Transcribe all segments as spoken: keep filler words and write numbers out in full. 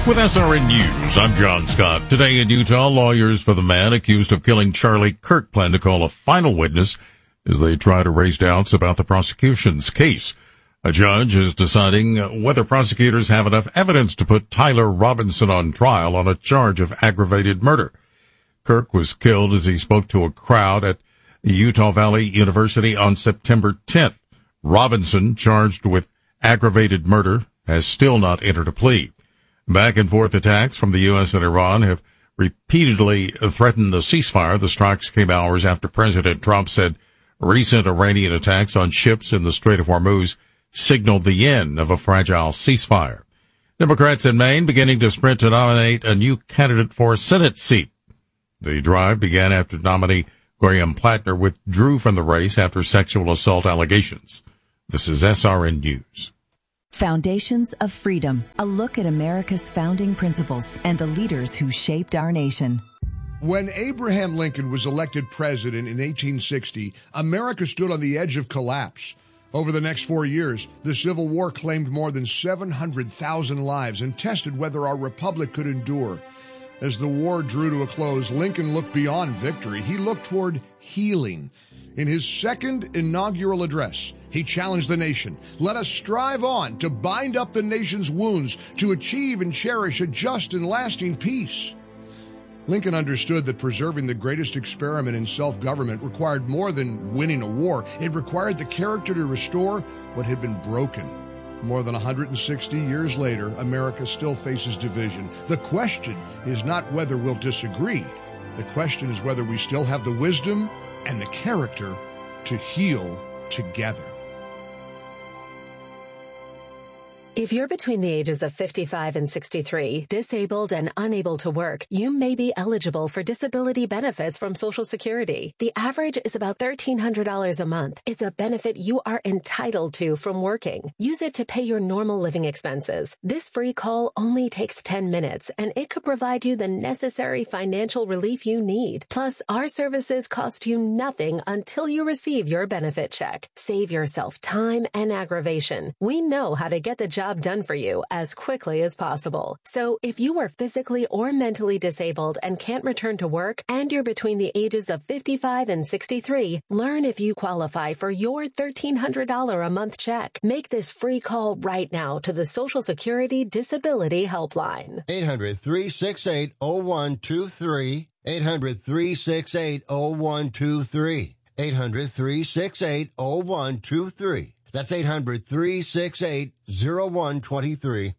With S R N News, I'm John Scott. Today in Utah, lawyers for the man accused of killing Charlie Kirk plan to call a final witness as they try to raise doubts about the prosecution's case. A judge is deciding whether prosecutors have enough evidence to put Tyler Robinson on trial on a charge of aggravated murder. Kirk was killed as he spoke to a crowd at Utah Valley University on September tenth. Robinson, charged with aggravated murder, has still not entered a plea. Back-and-forth attacks from the U S and Iran have repeatedly threatened the ceasefire. The strikes came hours after President Trump said recent Iranian attacks on ships in the Strait of Hormuz signaled the end of a fragile ceasefire. Democrats in Maine beginning to sprint to nominate a new candidate for a Senate seat. The drive began after nominee Graham Plattner withdrew from the race after sexual assault allegations. This is S R N News. Foundations of Freedom, a look at America's founding principles and the leaders who shaped our nation. When Abraham Lincoln was elected president in eighteen sixty, America stood on the edge of collapse. Over the next four years, the Civil War claimed more than seven hundred thousand lives and tested whether our republic could endure. As the war drew to a close, Lincoln looked beyond victory. He looked toward healing. In his second inaugural address, he challenged the nation. Let us strive on to bind up the nation's wounds, to achieve and cherish a just and lasting peace. Lincoln understood that preserving the greatest experiment in self-government required more than winning a war. It required the character to restore what had been broken. More than one hundred sixty years later, America still faces division. The question is not whether we'll disagree. The question is whether we still have the wisdom and the character to heal together. If you're between the ages of fifty-five and sixty-three, disabled and unable to work, you may be eligible for disability benefits from Social Security. The average is about thirteen hundred dollars a month. It's a benefit you are entitled to from working. Use it to pay your normal living expenses. This free call only takes ten minutes, and it could provide you the necessary financial relief you need. Plus, our services cost you nothing until you receive your benefit check. Save yourself time and aggravation. We know how to get the job done for you as quickly as possible. So if you are physically or mentally disabled and can't return to work, and you're between the ages of fifty-five and sixty-three, learn if you qualify for your thirteen hundred dollars a month check. Make this free call right now to the Social Security Disability Helpline. eight hundred, three six eight, oh one two three. eight hundred, three six eight, oh one two three. eight hundred, three six eight, oh one two three. That's eight hundred, three six eight, oh one two three.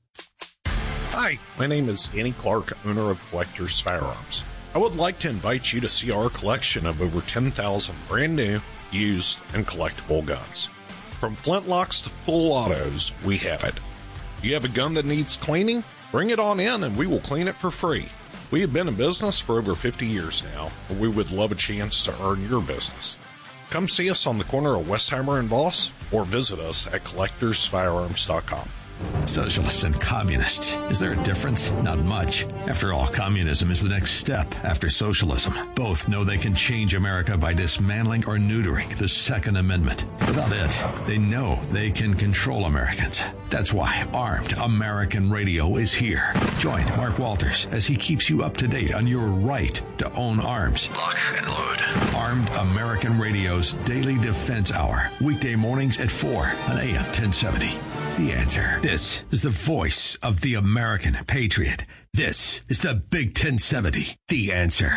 Hi, my name is Danny Clark, owner of Collectors Firearms. I would like to invite you to see our collection of over ten thousand brand new, used, and collectible guns. From flintlocks to full autos, we have it. You have a gun that needs cleaning? Bring it on in and we will clean it for free. We have been in business for over fifty years now, and we would love a chance to earn your business. Come see us on the corner of Westheimer and Voss, or visit us at collectors firearms dot com. Socialist and communist. Is there a difference? Not much. After all, communism is the next step after socialism. Both know they can change America by dismantling or neutering the Second Amendment. Without it, they know they can control Americans. That's why Armed American Radio is here. Join Mark Walters as he keeps you up to date on your right to own arms. Lock and load. Armed American Radio's Daily Defense Hour. Weekday mornings at four on A M ten seventy. The Answer. This is the voice of the American patriot. This is the Big ten seventy. The Answer.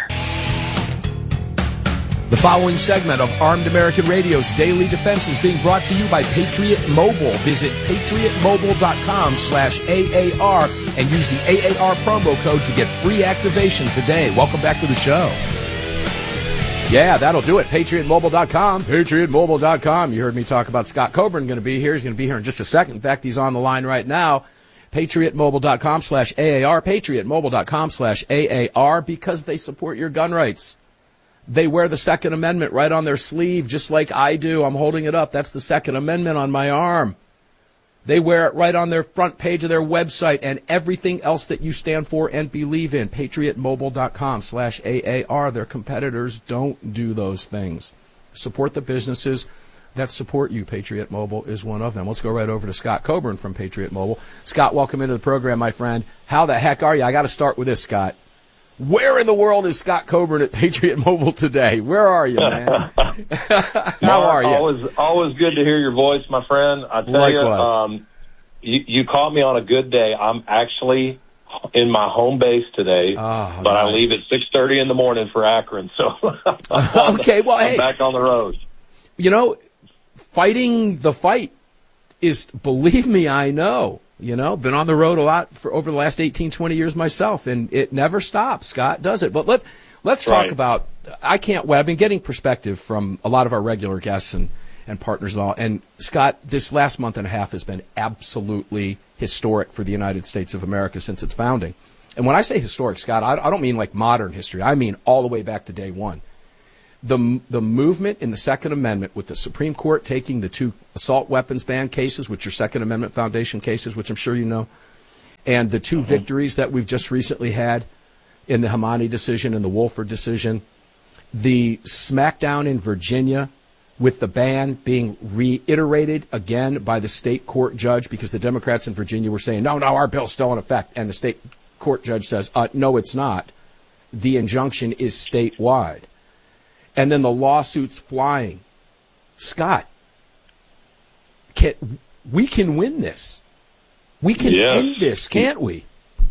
The following segment of Armed American Radio's Daily Defense is being brought to you by Patriot Mobile. Visit patriot mobile dot com slash A A R and use the A A R promo code to get free activation today. Welcome back to the show. Yeah, that'll do it. patriot mobile dot com. patriot mobile dot com. You heard me talk about Scott Coburn going to be here. He's going to be here in just a second. In fact, he's on the line right now. patriot mobile dot com slash A A R. patriot mobile dot com slash A A R because they support your gun rights. They wear the Second Amendment right on their sleeve, just like I do. I'm holding it up. That's the Second Amendment on my arm. They wear it right on their front page of their website and everything else that you stand for and believe in. patriot mobile dot com slash A A R. Their competitors don't do those things. Support the businesses that support you. Patriot Mobile is one of them. Let's go right over to Scott Coburn from Patriot Mobile. Scott, welcome into the program, my friend. How the heck are you? I got to start with this, Scott. Where in the world is Scott Coburn at Patriot Mobile today? Where are you, man? How Mark, are you? Always, always good to hear your voice, my friend. I tell Likewise. you, um, you, you caught me on a good day. I'm actually in my home base today, oh, but nice. I leave at six thirty in the morning for Akron. So okay, well, I'm hey, back on the road. You know, fighting the fight is, believe me, I know. You know, been on the road a lot for over the last eighteen, twenty years myself, and it never stops, Scott, does it? But let, let's talk right. about, I can't, well, I've been getting perspective from a lot of our regular guests and, and partners and all. And, Scott, this last month and a half has been absolutely historic for the United States of America since its founding. And when I say historic, Scott, I, I don't mean like modern history. I mean all the way back to day one. The the movement in the Second Amendment, with the Supreme Court taking the two assault weapons ban cases, which are Second Amendment Foundation cases, which I'm sure you know, and the two mm-hmm. victories that we've just recently had in the Hamani decision and the Wolford decision, the smackdown in Virginia with the ban being reiterated again by the state court judge, because the Democrats in Virginia were saying, no, no, our bill's still in effect, and the state court judge says, uh, no, it's not. The injunction is statewide. And then the lawsuits flying. Scott, can, we can win this. We can yes. end this, can't we?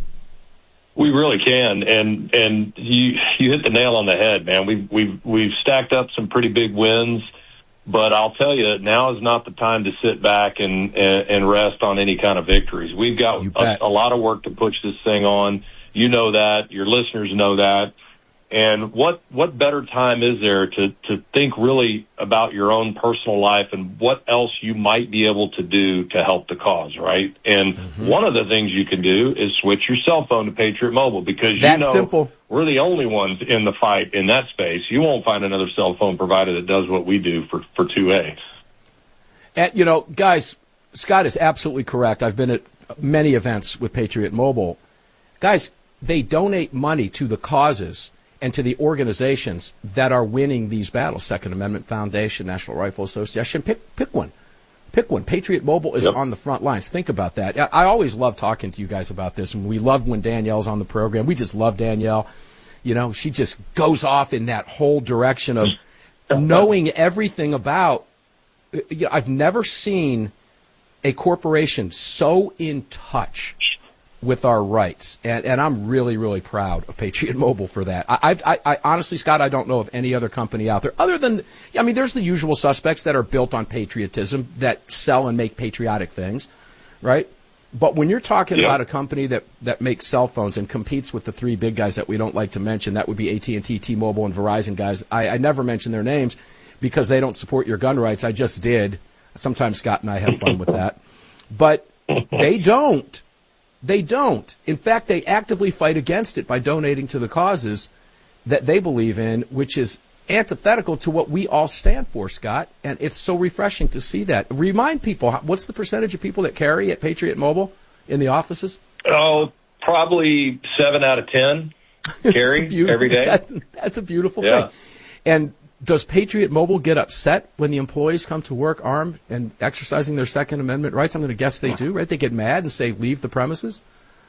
We really can, and and you you hit the nail on the head, man. We've we've we've stacked up some pretty big wins, but I'll tell you, now is not the time to sit back and and, and rest on any kind of victories. We've got a, a lot of work to push this thing on. You know that. Your listeners know that. And what, what better time is there to, to think really about your own personal life and what else you might be able to do to help the cause, right? And mm-hmm. one of the things you can do is switch your cell phone to Patriot Mobile, because That's you know simple. We're the only ones in the fight in that space. You won't find another cell phone provider that does what we do for, for two A. And, you know, guys, Scott is absolutely correct. I've been at many events with Patriot Mobile. Guys, they donate money to the causes and to the organizations that are winning these battles. Second Amendment Foundation, National Rifle Association. Pick pick one. Pick one. Patriot Mobile is yep. on the front lines. Think about that. I always love talking to you guys about this, and we love when Danielle's on the program. We just love Danielle. You know, she just goes off in that whole direction of knowing everything about. You know, I've never seen a corporation so in touch with our rights, and, and I'm really, really proud of Patriot Mobile for that. I, I, I honestly, Scott, I don't know of any other company out there other than, I mean, there's the usual suspects that are built on patriotism that sell and make patriotic things, right? But when you're talking yeah. about a company that, that makes cell phones and competes with the three big guys that we don't like to mention, that would be A T and T, T-Mobile, and Verizon guys. I, I never mention their names because they don't support your gun rights. I just did. Sometimes Scott and I have fun with that. But they don't. They don't. In fact, they actively fight against it by donating to the causes that they believe in, which is antithetical to what we all stand for, Scott. And it's so refreshing to see that. Remind people, what's the percentage of people that carry at Patriot Mobile in the offices? Oh, probably seven out of ten carry every day. That, that's a beautiful yeah. thing. And does Patriot Mobile get upset when the employees come to work armed and exercising their Second Amendment rights? I'm going to guess they do, right? They get mad and say, leave the premises?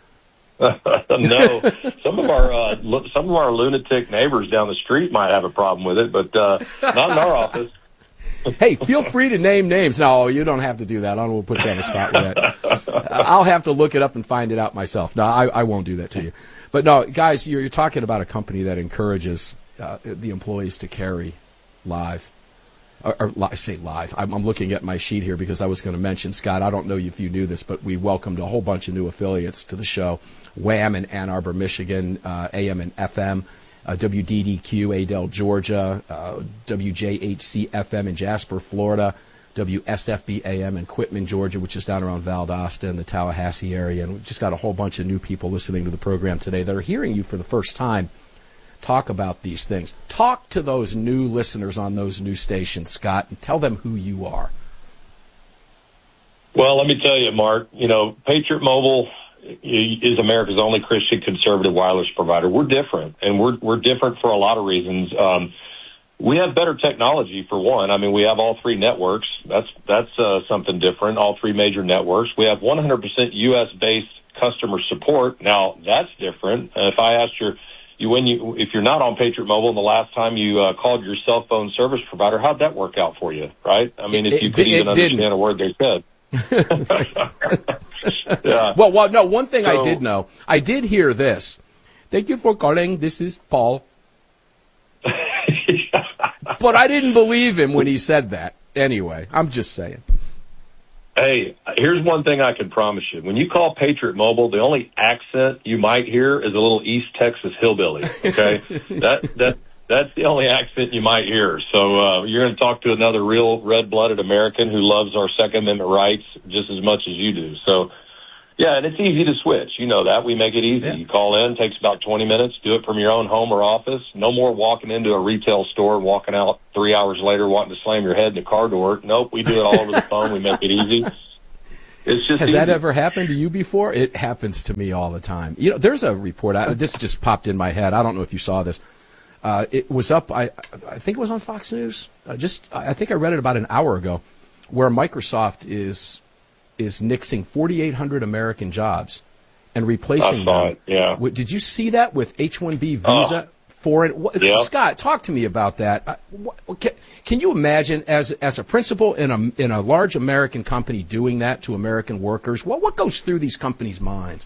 No. Some of our uh, some of our lunatic neighbors down the street might have a problem with it, but uh, not in our office. Hey, feel free to name names. No, you don't have to do that. I don't want to put you on the spot with that. I'll have to look it up and find it out myself. No, I, I won't do that to you. But no, guys, you're, you're talking about a company that encourages uh, the employees to carry live. Or, or I say live. I'm, I'm looking at my sheet here because I was going to mention, Scott, I don't know if you knew this, but we welcomed a whole bunch of new affiliates to the show. Wham in Ann Arbor, Michigan, uh, A M and F M, uh, W D D Q, Adel, Georgia, uh, W J H C F M in Jasper, Florida, W S F B A M in Quitman, Georgia, which is down around Valdosta in the Tallahassee area. And we've just got a whole bunch of new people listening to the program today that are hearing you for the first time talk about these things. Talk to those new listeners on those new stations, Scott, and tell them who you are. Well, let me tell you, Mark, you know, Patriot Mobile is America's only Christian conservative wireless provider. We're different, and we're we're different for a lot of reasons. Um, We have better technology, for one. I mean, we have all three networks. That's that's uh, something different, all three major networks. We have one hundred percent U S-based customer support. Now, that's different. Uh, if I asked your, you when you if you're not on Patriot Mobile and the last time you uh, called your cell phone service provider, how'd that work out for you, right? I mean, if it, you could it, even it understand didn't. a word they said. Yeah. Well, well, no, one thing So, I did know, I did hear this. Thank you for calling. This is Paul. But I didn't believe him when he said that. Anyway, I'm just saying. Hey, here's one thing I can promise you. When you call Patriot Mobile, the only accent you might hear is a little East Texas hillbilly, okay? that that That's the only accent you might hear. So uh, you're going to talk to another real red-blooded American who loves our Second Amendment rights just as much as you do. So, yeah, and it's easy to switch. You know that. We make it easy. Yeah. You call in, takes about twenty minutes, do it from your own home or office. No more walking into a retail store and walking out three hours later wanting to slam your head in the car door. Nope, we do it all over the phone. We make it easy. It's just Has easy. that ever happened to you before? It happens to me all the time. You know, there's a report. I, this just popped in my head. I don't know if you saw this. Uh, it was up, I, I think it was on Fox News. Uh, just, I think I read it about an hour ago, where Microsoft is is nixing forty-eight hundred American jobs and replacing I saw them. It, yeah. With, did you see that with H one B visa? Oh. Foreign, what, yeah. Scott, talk to me about that. Uh, what, can, can you imagine, as as a principal in a in a large American company, doing that to American workers? What what goes through these companies' minds?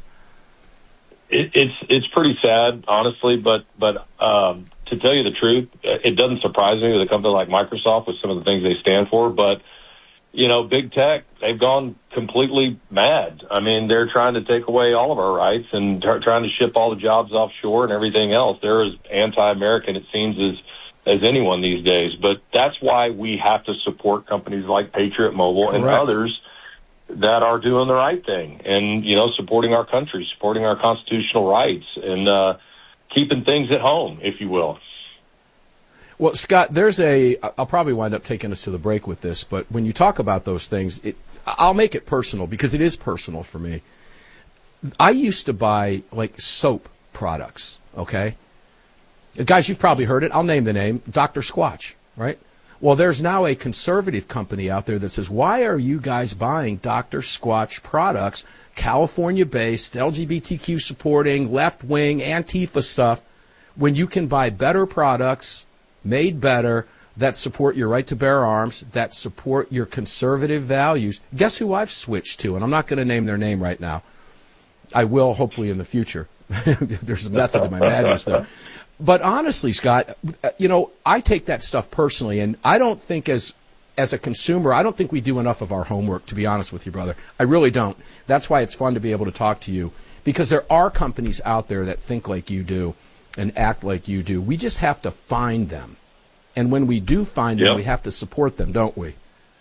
It, it's it's pretty sad, honestly, but but um, to tell you the truth, it doesn't surprise me with a company like Microsoft with some of the things they stand for. But you know, big tech, they've gone completely mad. I mean, they're trying to take away all of our rights and t- trying to ship all the jobs offshore and everything else. They're as anti-American, it seems, as as anyone these days. But that's why we have to support companies like Patriot Mobile Correct. and others that are doing the right thing and, you know, supporting our country, supporting our constitutional rights, and uh, keeping things at home, if you will. Well, Scott, there's a, I'll probably wind up taking us to the break with this, but when you talk about those things, it, I'll make it personal because it is personal for me. I used to buy, like, soap products, okay? Guys, you've probably heard it. I'll name the name, Doctor Squatch, right? Well, there's now a conservative company out there that says, why are you guys buying Doctor Squatch products, California-based, L G B T Q supporting, left-wing, Antifa stuff, when you can buy better products made better, that support your right to bear arms, that support your conservative values? Guess who I've switched to? And I'm not going to name their name right now. I will, hopefully, in the future. There's a method to my madness, though. But honestly, Scott, you know, I take that stuff personally, and I don't think as as a consumer, I don't think we do enough of our homework, to be honest with you, brother. I really don't. That's why it's fun to be able to talk to you, because there are companies out there that think like you do and act like you do. We just have to find them. And when we do find them, yep. we have to support them, don't we?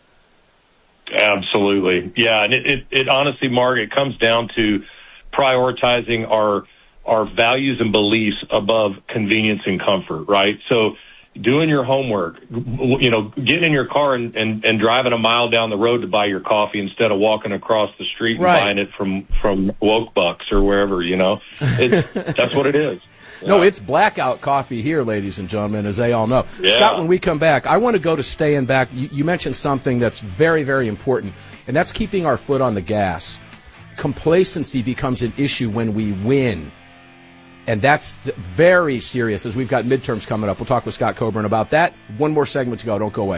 Absolutely. Yeah, and it, it, it honestly, Mark, it comes down to prioritizing our our values and beliefs above convenience and comfort, right? So doing your homework, you know, getting in your car and, and, and driving a mile down the road to buy your coffee instead of walking across the street and right. buying it from, from Woke Bucks or wherever, you know. It's, that's what it is. Yeah. No, it's blackout coffee here, ladies and gentlemen, as they all know. Yeah. Scott, when we come back, I want to go to staying back. You, you mentioned something that's very, very important, and that's keeping our foot on the gas. Complacency becomes an issue when we win. And that's very serious as we've got midterms coming up. We'll talk with Scott Coburn about that. One more segment to go. Don't go away.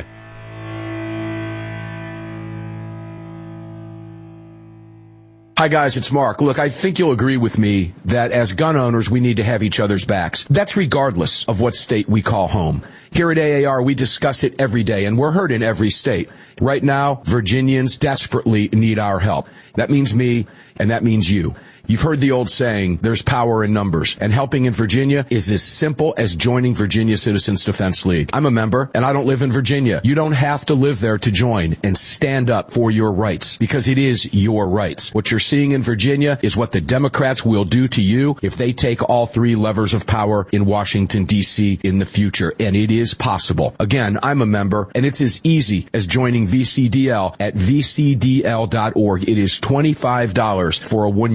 Hi, guys, it's Mark. Look, I think you'll agree with me that as gun owners, we need to have each other's backs. That's regardless of what state we call home. Here at A A R, we discuss it every day, and we're heard in every state. Right now, Virginians desperately need our help. That means me, and that means you. You've heard the old saying, there's power in numbers, and helping in Virginia is as simple as joining Virginia Citizens Defense League. I'm a member, and I don't live in Virginia. You don't have to live there to join and stand up for your rights, because it is your rights. What you're seeing in Virginia is what the Democrats will do to you if they take all three levers of power in Washington, D C in the future, and it is possible. Again, I'm a member, and it's as easy as joining V C D L at v c d l dot org. It is twenty-five dollars for a one-year membership.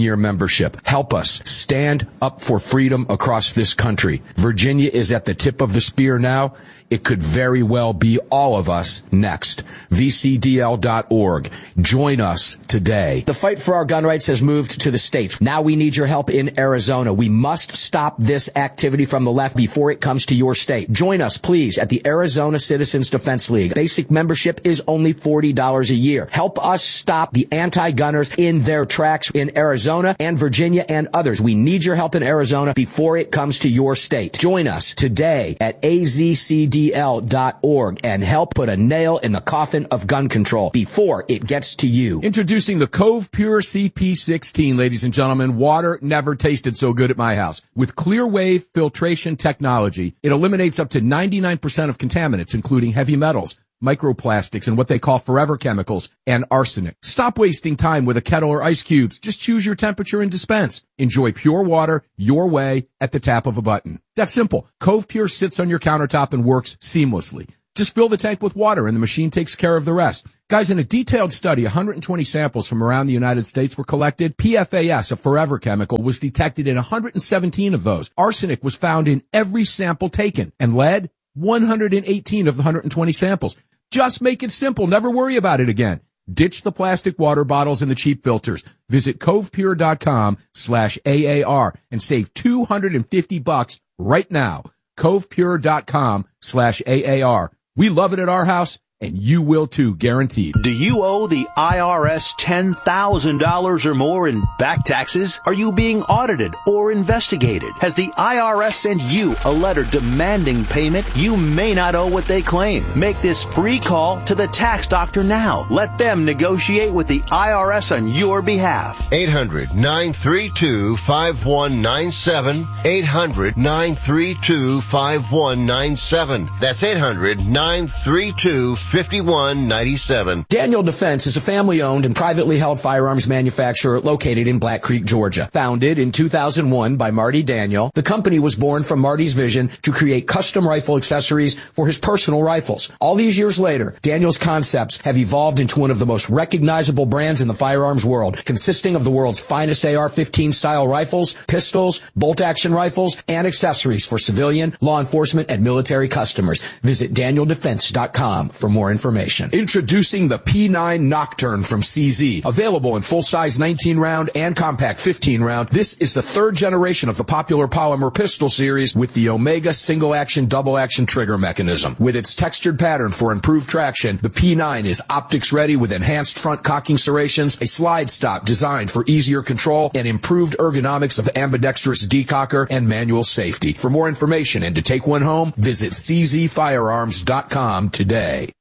membership. Help us stand up for freedom across this country. Virginia is at the tip of the spear now. It could very well be all of us next. V C D L dot org. Join us today. The fight for our gun rights has moved to the states. Now we need your help in Arizona. We must stop this activity from the left before it comes to your state. Join us, please, at the Arizona Citizens Defense League. Basic membership is only forty dollars a year. Help us stop the anti-gunners in their tracks in Arizona and Virginia and others. We need your help in Arizona before it comes to your state. Join us today at A Z C D L dot org and help put a nail in the coffin of gun control before it gets to you. Introducing the Cove Pure C P sixteen, ladies and gentlemen. Water never tasted so good at my house. With clear wave filtration technology, it eliminates up to ninety-nine percent of contaminants, including heavy metals, microplastics, and what they call forever chemicals, and arsenic. Stop wasting time with a kettle or ice cubes. Just choose your temperature and dispense. Enjoy pure water your way at the tap of a button. That's simple. Cove Pure sits on your countertop and works seamlessly. Just fill the tank with water and the machine takes care of the rest. Guys, in a detailed study, one hundred twenty samples from around the United States were collected. P F A S, a forever chemical, was detected in one hundred seventeen of those. Arsenic was found in every sample taken, and lead, one hundred eighteen of the one hundred twenty samples. Just make it simple. Never worry about it again. Ditch the plastic water bottles and the cheap filters. Visit covepure.com slash AAR and save two hundred fifty bucks right now. covepure.com slash AAR. We love it at our house, and you will too, guaranteed. Do you owe the I R S ten thousand dollars or more in back taxes? Are you being audited or investigated? Has the I R S sent you a letter demanding payment? You may not owe what they claim. Make this free call to the tax doctor now. Let them negotiate with the I R S on your behalf. eight hundred, nine three two, five one nine seven. eight hundred, nine three two, five one nine seven. That's eight hundred, nine three two, fifty-one ninety-seven. Daniel Defense is a family-owned and privately held firearms manufacturer located in Black Creek, Georgia. Founded in two thousand one by Marty Daniel, the company was born from Marty's vision to create custom rifle accessories for his personal rifles. All these years later, Daniel's concepts have evolved into one of the most recognizable brands in the firearms world, consisting of the world's finest A R fifteen style rifles, pistols, bolt-action rifles, and accessories for civilian, law enforcement, and military customers. Visit daniel defense dot com for more information. Introducing the P nine Nocturne from C Z. Available in full-size nineteen round and compact fifteen round. This is the third generation of the popular polymer pistol series with the Omega single-action, double-action trigger mechanism. With its textured pattern for improved traction, the P nine is optics-ready with enhanced front cocking serrations, a slide stop designed for easier control, and improved ergonomics of ambidextrous decocker and manual safety. For more information and to take one home, visit c z firearms dot com today.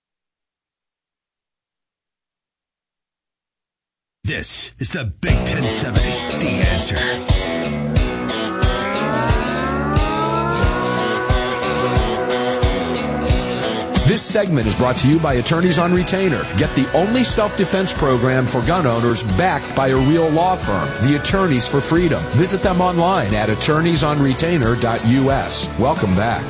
This is the Big ten seventy, The Answer. This segment is brought to you by Attorneys on Retainer. Get the only self-defense program for gun owners backed by a real law firm, the Attorneys for Freedom. Visit them online at attorneys on retainer dot u s. Welcome back.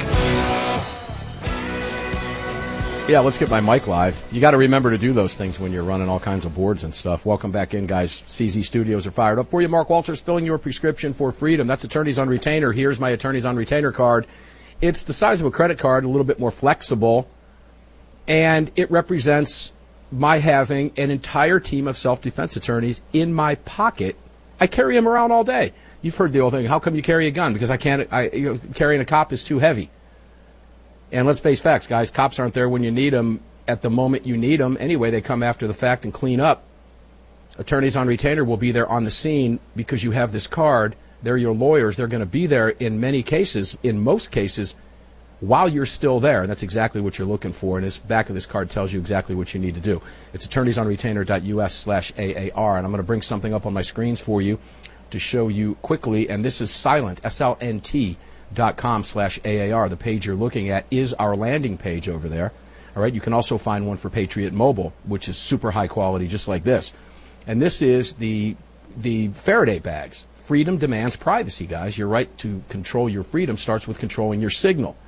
Yeah, let's get my mic live. You got to remember to do those things when you're running all kinds of boards and stuff. Welcome back in, guys. C Z Studios are fired up for you. Mark Walters filling your prescription for freedom. That's Attorneys on Retainer. Here's my Attorneys on Retainer card. It's the size of a credit card, a little bit more flexible, and it represents my having an entire team of self-defense attorneys in my pocket. I carry them around all day. You've heard the old thing, how come you carry a gun? Because I can't, I, you know, carrying a cop is too heavy. And let's face facts, guys. Cops aren't there when you need them at the moment you need them. Anyway, they come after the fact and clean up. Attorneys on Retainer will be there on the scene because you have this card. They're your lawyers. They're going to be there in many cases, in most cases, while you're still there. And that's exactly what you're looking for. And this back of this card tells you exactly what you need to do. It's attorneys on retainer dot u s slash A A R. And I'm going to bring something up on my screens for you to show you quickly. And this is Silent, S L N T. dot com slash A A R. The page you're looking at is our landing page over there. All right, you can also find one for Patriot Mobile, which is super high quality, just like this. And this is the the Faraday bags. Freedom demands privacy, guys. Your right to control your freedom starts with controlling your signal.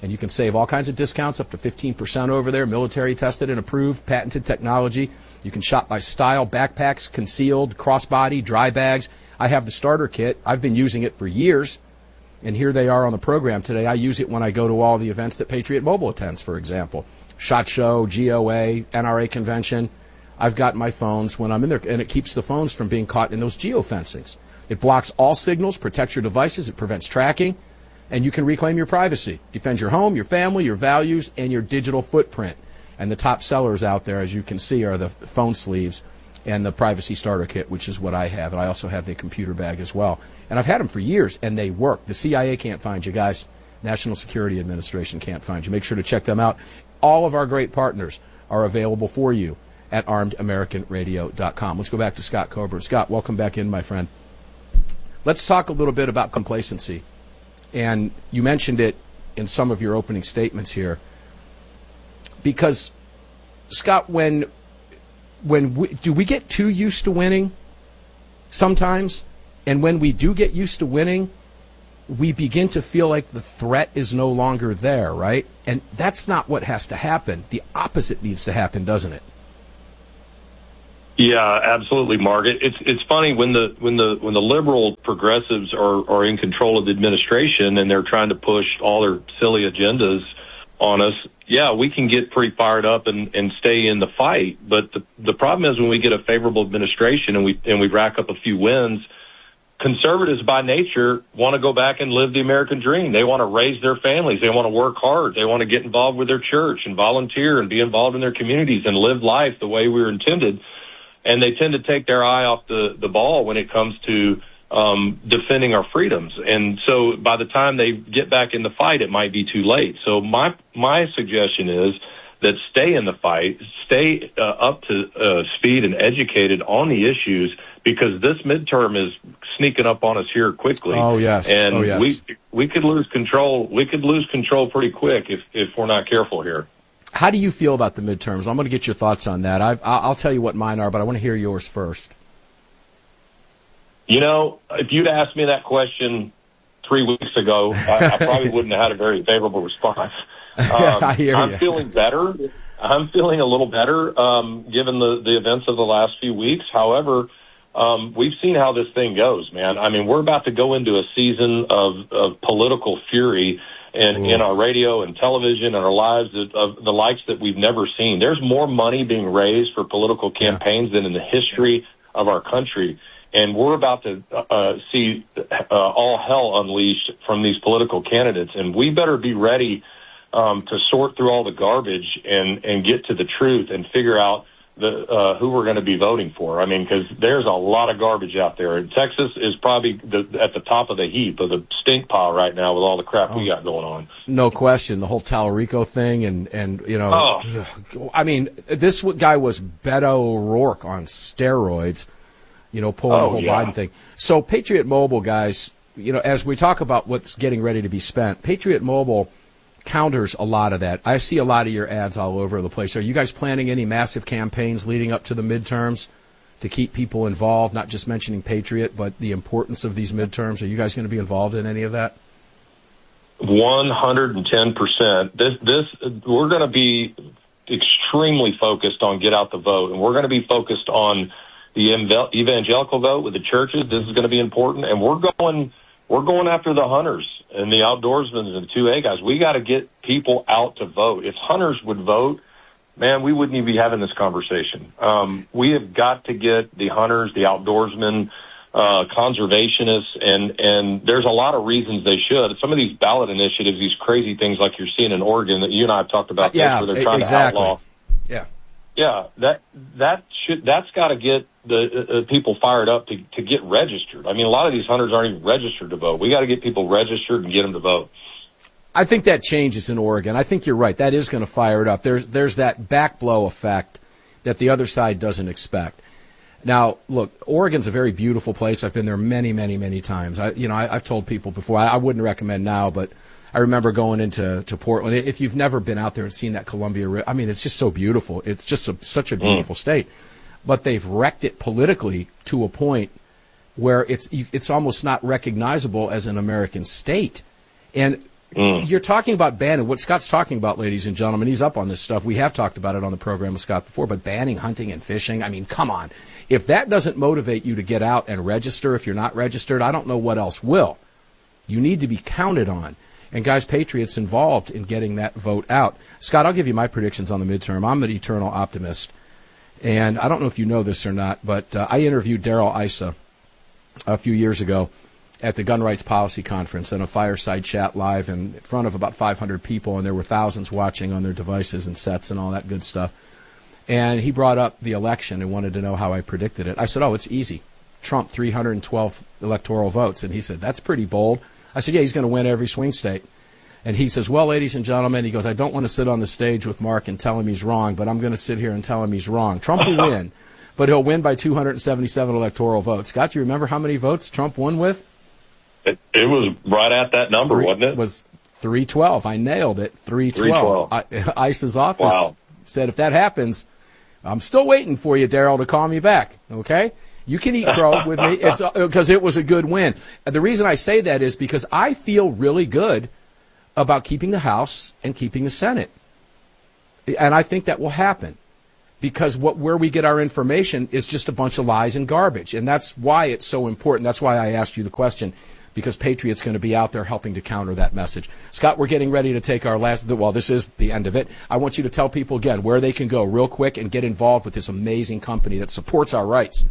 And you can save all kinds of discounts, up to fifteen percent over there, military tested and approved, patented technology. You can shop by style, backpacks, concealed, crossbody, dry bags. I have the starter kit. I've been using it for years, and here they are on the program today. I use it when I go to all the events that Patriot Mobile attends, for example. SHOT Show, G O A, N R A convention. I've got my phones when I'm in there, and it keeps the phones from being caught in those geofencings. It blocks all signals, protects your devices, it prevents tracking, and you can reclaim your privacy. Defend your home, your family, your values, and your digital footprint. And the top sellers out there, as you can see, are the phone sleeves and the Privacy Starter Kit, which is what I have. And I also have the computer bag as well. And I've had them for years, and they work. The C I A can't find you, guys. National Security Administration can't find you. Make sure to check them out. All of our great partners are available for you at armed american radio dot com. Let's go back to Scott Coburn. Scott, welcome back in, my friend. Let's talk a little bit about complacency. And you mentioned it in some of your opening statements here. Because, Scott, when when we, do we get too used to winning sometimes? And when we do get used to winning, we begin to feel like the threat is no longer there, right? And that's not what has to happen. The opposite needs to happen, doesn't it? Yeah, absolutely, Mark. It's it's funny when the when the when the liberal progressives are, are in control of the administration and they're trying to push all their silly agendas on us. Yeah, we can get pretty fired up and, and stay in the fight. But the the problem is when we get a favorable administration and we and we rack up a few wins, conservatives by nature want to go back and live the American dream. They want to raise their families. They want to work hard. They want to get involved with their church and volunteer and be involved in their communities and live life the way we were intended. And they tend to take their eye off the, the ball when it comes to um, defending our freedoms. And so by the time they get back in the fight, it might be too late. So my my suggestion is that stay in the fight, stay uh, up to uh, speed and educated on the issues, because this midterm is sneaking up on us here quickly. Oh, yes. And oh, yes. we we could lose control. We could lose control pretty quick if, if we're not careful here. How do you feel about the midterms? I'm going to get your thoughts on that. I've, I'll tell you what mine are, but I want to hear yours first. You know, if you'd asked me that question three weeks ago, I, I probably wouldn't have had a very favorable response. Um, I hear I'm you. feeling better. I'm feeling a little better um, given the, the events of the last few weeks. However, um, we've seen how this thing goes, man. I mean, we're about to go into a season of, of political fury in, in our radio and television and our lives of, of the likes that we've never seen. There's more money being raised for political campaigns yeah. than in the history of our country. And we're about to uh, see uh, all hell unleashed from these political candidates. And we better be ready um, to sort through all the garbage and, and get to the truth and figure out the uh, who we're going to be voting for. I mean, because there's a lot of garbage out there. And Texas is probably the, at the top of the heap of the stink pile right now with all the crap oh, we got going on. No question. The whole Tallarico thing and, and you know, oh. I mean, this guy was Beto O'Rourke on steroids, you know, pulling oh, the whole yeah. Biden thing. So Patriot Mobile, guys, you know, as we talk about what's getting ready to be spent, Patriot Mobile counters a lot of that. I see a lot of your ads all over the place. Are you guys planning any massive campaigns leading up to the midterms to keep people involved, not just mentioning Patriot, but the importance of these midterms? Are you guys going to be involved in any of that? one hundred ten percent. This, this, we're going to be extremely focused on get out the vote, and we're going to be focused on the evangelical vote with the churches. This is going to be important, and we're going we're going after the hunters and the outdoorsmen and the two A guys. We got to get people out to vote. If hunters would vote, man, we wouldn't even be having this conversation. Um, we have got to get the hunters, the outdoorsmen, uh, conservationists, and, and there's a lot of reasons they should. Some of these ballot initiatives, these crazy things like you're seeing in Oregon that you and I have talked about, yeah, this, where they're trying exactly. to outlaw. Yeah. Yeah, that that should that's got to get the uh, people fired up to to get registered. I mean, a lot of these hunters aren't even registered to vote. We got to get people registered and get them to vote. I think that changes in Oregon. I think you're right. That is going to fire it up. There's there's that back blow effect that the other side doesn't expect. Now, look, Oregon's a very beautiful place. I've been there many, many, many times. I, you know, I, I've told people before. I, I wouldn't recommend now, but I remember going into to Portland. If you've never been out there and seen that Columbia River, I mean, it's just so beautiful. It's just a, such a beautiful mm. state. But they've wrecked it politically to a point where it's it's almost not recognizable as an American state. And Mm. You're talking about banning, what Scott's talking about, ladies and gentlemen, he's up on this stuff. We have talked about it on the program with Scott before, but banning hunting and fishing, I mean, come on. If that doesn't motivate you to get out and register, if you're not registered, I don't know what else will. You need to be counted on. And, guys, Patriots involved in getting that vote out. Scott, I'll give you my predictions on the midterm. I'm an eternal optimist. And I don't know if you know this or not, but uh, I interviewed Darrell Issa a few years ago at the Gun Rights Policy Conference in a fireside chat live in front of about five hundred people, and there were thousands watching on their devices and sets and all that good stuff. And he brought up the election and wanted to know how I predicted it. I said, oh, it's easy. Trump, three hundred twelve electoral votes. And he said, that's pretty bold. I said, yeah, he's going to win every swing state. And he says, well, ladies and gentlemen, he goes, I don't want to sit on the stage with Mark and tell him he's wrong, but I'm going to sit here and tell him he's wrong. Trump will win, but he'll win by two hundred seventy-seven electoral votes. Scott, do you remember how many votes Trump won with? It, it was right at that number, Three, wasn't it? It was three twelve. I nailed it. three twelve. ICE's office wow. said, if that happens, I'm still waiting for you, Darrell, to call me back, okay? You can eat crow with me. It's because it was a good win. The reason I say that is because I feel really good about keeping the House and keeping the Senate. And I think that will happen because what where we get our information is just a bunch of lies and garbage. And that's why it's so important. That's why I asked you the question, because Patriot's going to be out there helping to counter that message. Scott, we're getting ready to take our last, well, this is the end of it. I want you to tell people again where they can go real quick and get involved with this amazing company that supports our rights.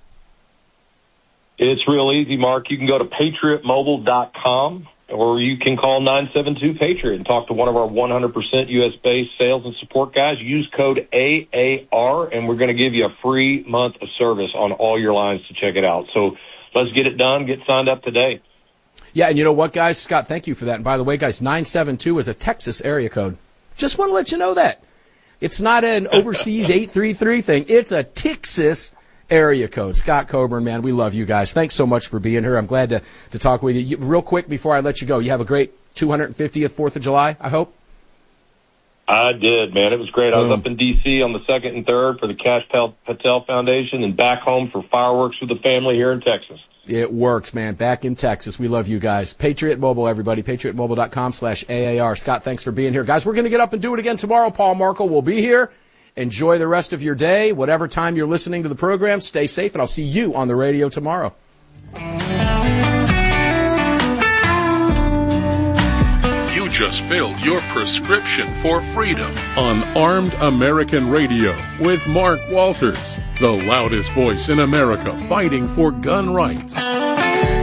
It's real easy, Mark. You can go to patriot mobile dot com or you can call nine seven two Patriot and talk to one of our one hundred percent U S-based sales and support guys. Use code A A R, and we're going to give you a free month of service on all your lines to check it out. So let's get it done. Get signed up today. Yeah, and you know what, guys? Scott, thank you for that. And by the way, guys, nine seven two is a Texas area code. Just want to let you know that. It's not an overseas eight three three thing. It's a Texas area code. Scott Coburn, man, we love you guys. Thanks so much for being here. I'm glad to, to talk with you. you. Real quick before I let you go, you have a great two hundred fiftieth fourth of July, I hope? I did, man. It was great. I was Boom. up in D C on the second and third for the Cash Patel Foundation and back home for fireworks with the family here in Texas. It works, man. Back in Texas. We love you guys. Patriot Mobile, everybody. patriot mobile dot com slash A A R. Scott, thanks for being here. Guys, we're going to get up and do it again tomorrow. Paul Markle will be here. Enjoy the rest of your day. Whatever time you're listening to the program, stay safe, and I'll see you on the radio tomorrow. You just filled your prescription for freedom on Armed American Radio with Mark Walters, the loudest voice in America fighting for gun rights.